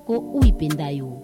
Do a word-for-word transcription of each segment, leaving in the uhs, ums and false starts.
yako uipendayo.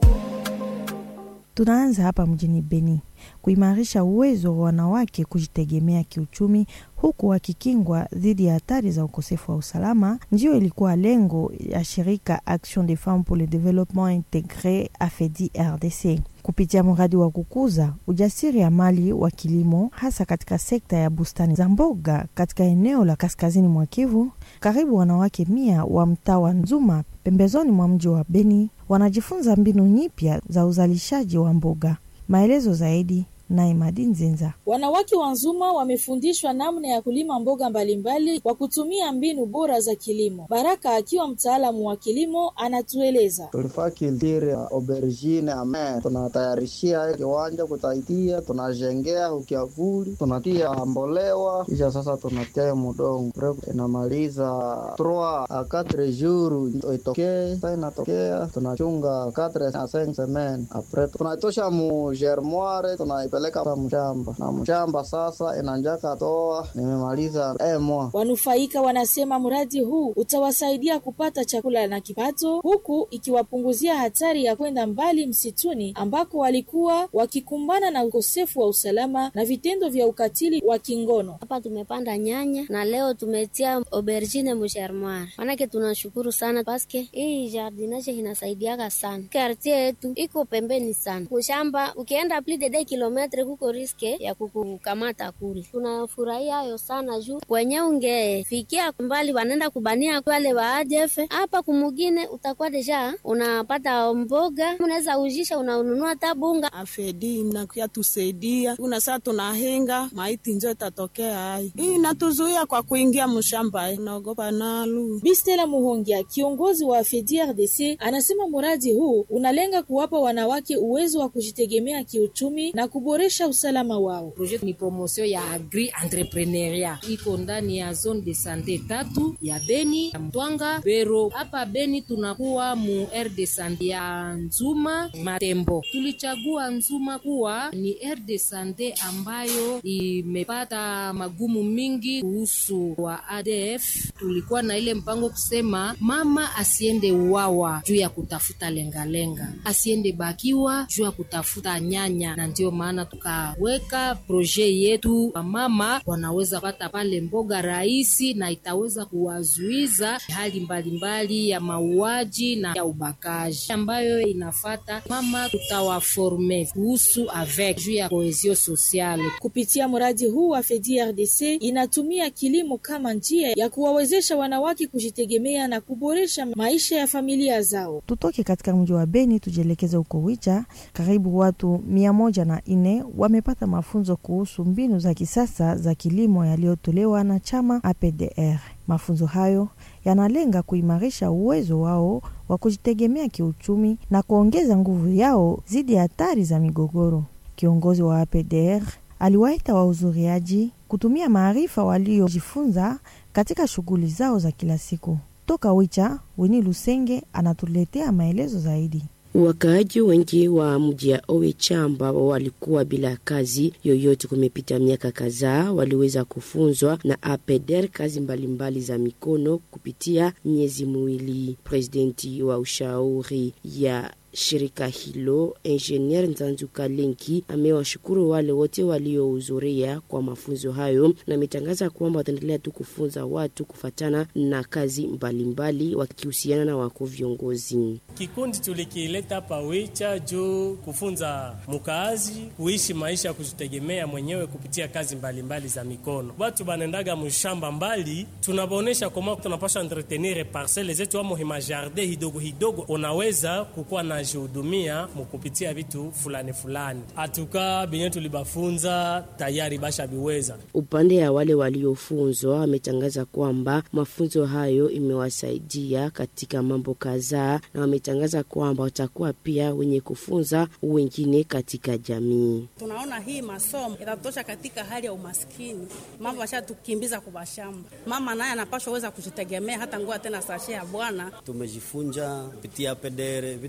Tunaanza hapa mjini Beni, kuimarisha uwezo wa wanawake kujitegemea kiuchumi huku wakikingwa dhidi ya hatari za ukosefu wa usalama, ndio ilikuwa lengo ya shirika Action des Femmes pour le Développement Intégré A F E D I R D C. Kupitia mradi wa kukuza ujasiri ya mali wa kilimo hasa katika sekta ya bustani za mboga katika eneo la kaskazini mwa Kivu, karibu wanawake mia wa mtaa wa Nzuma pembezoni mwa mji wa Beni wanajifunza mbinu nyipya za uzalishaji wa mboga. Maelezo zaidi na Imadi Nzenza. Wanawake wa Nzuma wamefundishwa namna ya kulima mboga mbalimbali kwa kutumia mbinu bora za kilimo. Baraka akiwa mtaalamu wa kilimo anatueleza. Tulifaa kiltire aubergine ame, tunatayarishia kiwanja kutaitia, tunajengea ukiavuli, tunatia mbolewa, kisha sasa tunatia mudongo. Inamaliza trois a quatre jours itokee, sasa inatokea, tunachunga quatre a cinq semaines. Après tunatosha mu germoire, tunaipeleka kwa mshamba. Na mshamba sasa inanjaka toa, nimemaliza emo. Wanufaika wanasema mradi huu utawasaidia kupata chakula na kipato, huku ikiwapunguzia hatari ya kwenda mbali msituni ambako walikuwa wakikumbana na ukosefu wa usalama na vitendo vya ukatili wa kingono. Hapa tumepanda nyanya na leo tumetia aubergine msharmar. Manake tunashukuru sana paske hii jardinage inasaidiaka sana. Quartier yetu iko pembeni sana. Kushamba ukienda plus de deux kilomita kuko riske ya kukukamata kule. Tunafurahia hayo sana juu kwenye ungefikia mbali wanaenda kubania wale wa A D F. Hapa kumugine utakuwa deja unapata mboga, unaweza ujisha unanunua tabunga. A F E D I inakuja tusaidia. Una saa tunahenga maiti njo itatokea hai. Hii inatuzuia kwa kuingia mshamba, naogopa nalu. Bistela Muhongia, kiongozi wa A F E D I R D C, anasema mradi huu unalenga kuwapa wanawake uwezo wa kujitegemea kiuchumi na kuboresha usalama wao. Projet ni promotion ya agri entrepreneuria. Iko ndani ya zone de santé tatu ya Beni, ya Mtwanga, Bero. Hapa Beni tunakuwa mu R de santé ya Nzuma, Matembo. Tulichagua Nzuma kuwa ni R de santé ambayo imepata magumu mingi kuhusu wa A D F. Tulikuwa na ile mpango kusema mama asiende uwawa juu ya kutafuta lengalenga, asiende bakiwa juu ya kutafuta nyanya, na ndio maana tukaweka projet yetu mama wanaweza pata pale mboga rahisi na itaweza kuwazuiza hali mbalimbali ya mauaji na ya ubakaji ambayo inafata. Mama tutawaforme kuhusu avec juu ya cohesion sociale. Kupitia mradi huu A F E D I R D C inatumia kilimo kama njia ya kuwawezesha wanawake kujitegemea na kuboresha maisha ya familia zao. Tutoke katika mji wa Beni tujelekeze huko Wicha. Karibu watu mia moja na nne wamepata mafunzo kuhusu mbinu za kisasa za kilimo yaliyotolewa na chama A P D R. Mafunzo hayo yanalenga kuimarisha uwezo wao wa kujitegemea kiuchumi na kuongeza nguvu yao dhidi ya hatari za migogoro. Kiongozi wa A P D R aliwaita wahudhuriaji kutumia maarifa waliojifunza katika shughuli zao za kila siku. Toka Wicha, Winnie Lusenge anatuletea maelezo zaidi. Wakaaji wengi wa mji ya Owicha ambao walikuwa bila kazi yoyote kumepita miaka kadhaa waliweza kufunzwa na A P D R kazi mbalimbali mbali za mikono kupitia miezi miwili. Presidenti wa ushauri ya shirika hilo Engineer Nzanzu Kalenki amewashukuru wale wote waliohudhuria kwa mafunzo hayo na ametangaza kwamba wataendelea tu kufunza watu kufatana na kazi mbalimbali wakihusiana na wako viongozi. Kikundi tulikileta hapa Wicha juu kufunza mkaazi kuishi maisha ya kujitegemea mwenyewe kupitia kazi mbalimbali mbali za mikono. Watu banendaga mshamba mbali, tunabonesha kama tunapaswa entretenir parcelles zetu wa muhima jardin hidogo hidogo, unaweza kukua na jihudumia mkupitia vitu fulani fulani. Atuka binye tulibafunza tayari basha biweza. Upande ya wale waliofunzwa ametangaza kwamba mafunzo hayo imewasaidia katika mambo kadhaa na wametangaza kwamba watakuwa pia wenye kufunza wengine katika jamii. Tunaona hii masomo itatosha katika hali ya umaskini. Mama washa tukimbiza kubashamba. Mama naye anapaswa weza kujitegemea hata ngoa tena sashe ya bwana. Tumejifunza kupitia P D R vitu vya mingi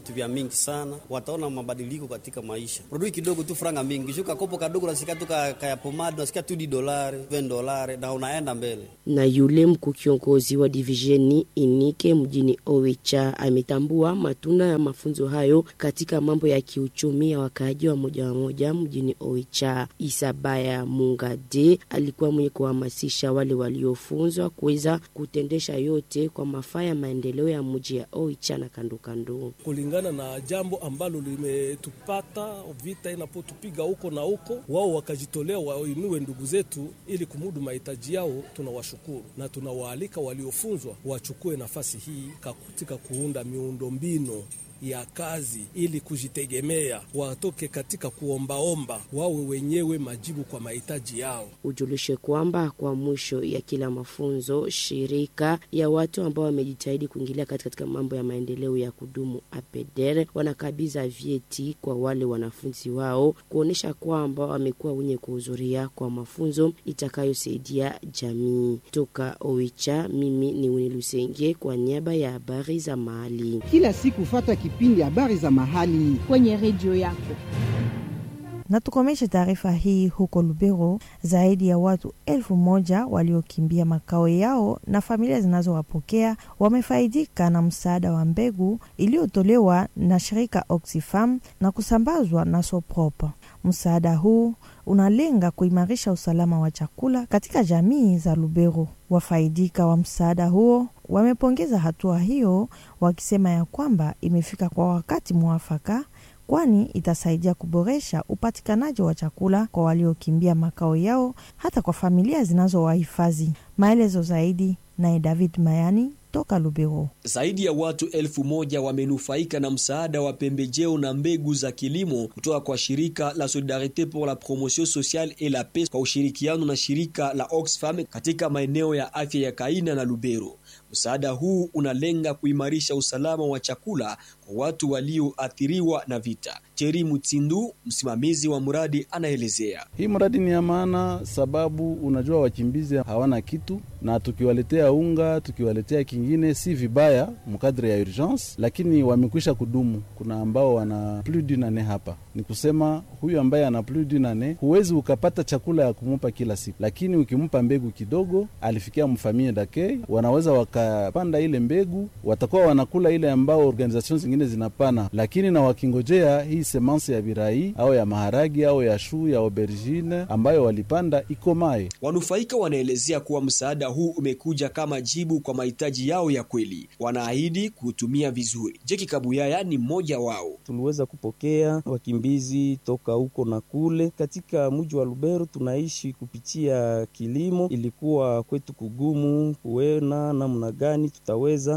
mingi sana, wataona mabadiliko katika maisha. Produit kidogo tu franga mingi, shuka kopo kadogo nasikia tu kaya pomade, nasikia tu di dolari, ishirini dolari na unaenda mbele. Na yule mkuu kiongozi wa divisheni Inike mjini Owicha ametambua matunda ya mafunzo hayo katika mambo ya kiuchumi ya wakaaji wa moja wa moja mjini Owicha. Isabaya Mungade alikuwa mwenye kuhamasisha wale waliofunzwa kuweza kutendesha yote kwa mafaa ya maendeleo ya mji ya Owicha na kando kando. Kulingana na jambo ambalo limetupata, vita inapotupiga huko na huko, wao wakajitolea wainue ndugu zetu ili kumudu mahitaji yao. Tunawashukuru na tunawaalika waliofunzwa wachukue nafasi hii katika kuunda miundombinu ya kazi ili kujitegemea, watoke katika kuombaomba, wawe wenyewe majibu kwa mahitaji yao. Ujulishe kwamba kwa mwisho ya kila mafunzo, shirika ya watu ambao wamejitahidi kuingilia katika mambo ya maendeleo ya kudumu A P D E R wanakabiza vyeti kwa wale wanafunzi wao kuonesha kwamba wamekuwa wenye kuhudhuria kwa mafunzo itakayosaidia jamii. Toka Owicha, mimi ni Winnie Lusenge kwa niaba ya habari za mahali. Kila siku fata kipindi habari za mahali kwenye redio yako. Na tukomeshe taarifa hii huko Lubero. Zaidi ya watu elfu moja waliokimbia makao yao na familia zinazowapokea wamefaidika na msaada wa mbegu iliyotolewa na shirika Oxfam na kusambazwa na Soprop. Msaada huu unalenga kuimarisha usalama wa chakula katika jamii za Lubero. Wafaidika wa msaada huo wamepongeza hatua hiyo, wakisema ya kwamba imefika kwa wakati mwafaka, kwani itasaidia kuboresha upatikanaji wa chakula kwa waliokimbia makao yao, hata kwa familia zinazowahifadhi. Maelezo zaidi na David Mayani toka Lubero. Zaidi ya watu elfu moja wamenufaika na msaada wa pembejeo na mbegu za kilimo kutoka kwa shirika la Solidarité pour la Promotion Sociale et la Paix kwa ushirikiano na shirika la Oxfam katika maeneo ya afya ya Kaina na Lubero. Msaada huu unalenga kuimarisha usalama wa chakula kwa watu walioathiriwa na vita. Thierry Mutsindu, msimamizi wa mradi, anaelezea. Hii mradi ni ya maana sababu unajua wakimbizi hawana kitu, na tukiwaletea unga, tukiwaletea kingine si vibaya mkadri ya urgence, lakini wamekwisha kudumu. Kuna ambao wana plus d'une année hapa. Ni kusema huyu ambaye ana plus d'une année huwezi ukapata chakula ya kumupa kila siku, lakini ukimpa mbegu kidogo, alifikia mfamie dake, wanaweza wakapanda ile mbegu, watakuwa wanakula ile ambao organizations zingine zinapana, lakini na wakingojea hii semence ya birai au ya maharagi au ya shu ya aubergine ambayo walipanda ikomae. Wanufaika wanaelezea kuwa msaada huu umekuja kama jibu kwa mahitaji yao ya kweli. Wanaahidi kutumia vizuri. Jeki Kabuyaya ni mmoja wao. Tuliweza kupokea wakimbizi toka huko na kule. Katika mji wa Lubero tunaishi kupitia kilimo. Ilikuwa kwetu kugumu kuona namna gani tutaweza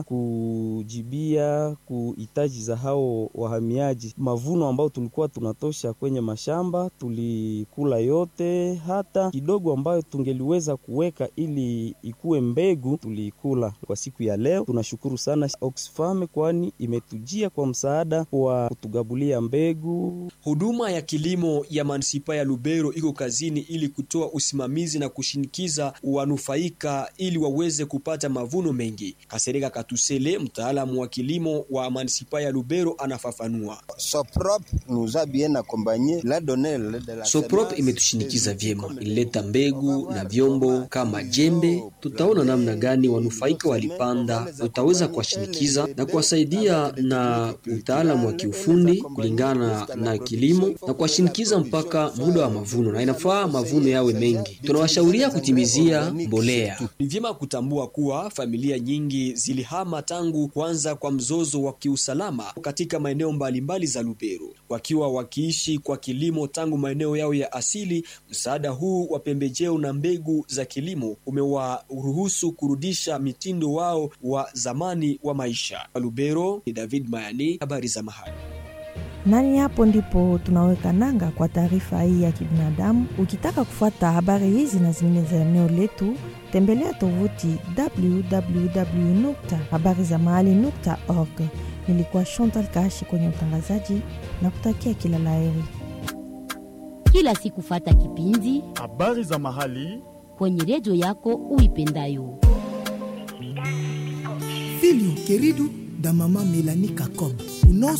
kujibia kuhitaji za hao wahamiaji. Mavuno ambao tulikuwa tunatosha kwenye mashamba tulikula yote, hata kidogo ambayo tungeliweza kuweka ili ikue mbegu tulikula. Kwa siku ya leo tunashukuru sana Oxfam, kwani imetujia kwa msaada wa kutugabulia mbegu. Huduma ya kilimo ya manisipa ya Lubero iko kazini ili kutoa usimamizi na kushinikiza wanufaika ili waweze kupata mavuno mengi. Kasereka Katusele, mtaalamu wa kilimo wa manisipa ya Lubero, anafafanua. Soprop nous a bien accompagné la donnée de la Soprop imetushinikiza vyema, ileta mbegu na vyombo kama jembe. Tutaona namna gani wanufaika walipanda, tutaweza kuwashinikiza na kuwasaidia na utaalamu wa kiufundi kulingana na kilimo na kuwashinikiza mpaka muda wa mavuno, na inafaa mavuno yawe mengi. Tunawashauria kutimizia mbolea. Ni vyema kutambua kuwa familia nyingi zilihama tangu kuanza kwa mzozo wa kiusalama katika maeneo mbalimbali za Lubero, wakiwa wakiishi kwa kilimo tangu maeneo yao ya asili. Msaada huu wa pembejeo na mbegu za kilimo umewaruhusu kurudisha mitindo wao wa zamani wa maisha. Lubero ni David Mayani, habari za mahali. Nani hapo ndipo tunaweka nanga kwa taarifa hii ya kibinadamu. Ukitaka kufuata habari hizi na zingine za eneo letu, tembelea tovuti w w w nukta habari za mahali nukta org. Nilikuwa Chantal Kashi kwenye utangazaji na kutakia kila laheri. Kila siku fata kipindi habari za mahali kwenye redio yako uipendayo. Filio querido da mamá Melanie Kakom.